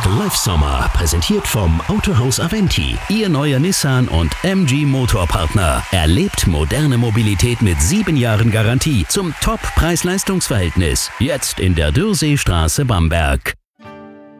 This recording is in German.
Bamberg Live Sommer, präsentiert vom Autohaus Aventi. Ihr neuer Nissan und MG Motorpartner. Erlebt moderne Mobilität mit 7 Jahren Garantie zum Top-Preis-Leistungs-Verhältnis. Jetzt in der Dürrseestraße Bamberg.